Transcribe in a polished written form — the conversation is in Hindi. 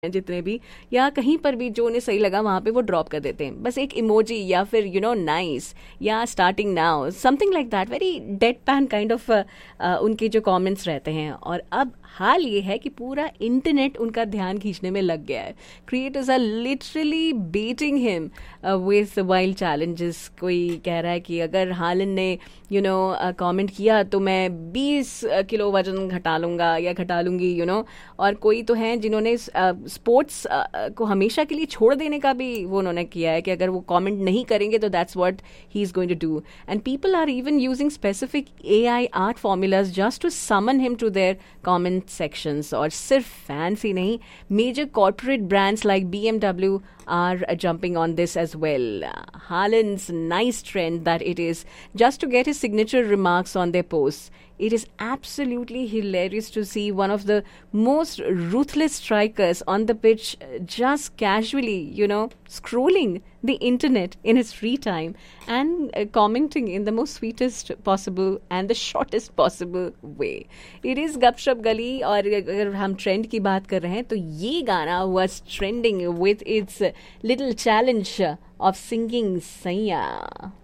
जितने भी या कहीं पर भी जो उन्हें सही लगा वहां पे वो ड्रॉप कर देते हैं, बस एक इमोजी या फिर नाइस या starting now something like that, very dead pan kind of उनके जो कमेंट्स रहते हैं। और अब हाल ये है कि पूरा इंटरनेट उनका ध्यान खींचने में लग गया है। Creators are literally beating him with wild challenges. कोई कह रहा है कि अगर हालन ने कमेंट किया तो मैं 20 किलो वजन घटा लूंगा या घटा लूंगी और कोई तो हैं जिन्होंने स्पोर्ट्स को हमेशा के लिए छोड़ देने का भी वो उन्होंने किया है कि अगर वो कमेंट नहीं करेंगे तो that's what he is going to do. And people are even using specific AI art formulas just to someone him to their comment sections. और सिर्फ फैंस ही नहीं, major corporate brands like BMW are jumping on this as well. Haaland's nice trend that it is just to get his signature remarks on their posts. It is absolutely hilarious to see one of the most ruthless strikers on the pitch just casually, scrolling the internet in his free time and commenting in the most sweetest possible and the shortest possible way. It is Gupshup Gali, और अगर हम ट्रेंड की बात कर रहे हैं तो ये गाना was trending with its little challenge of singing Saiya.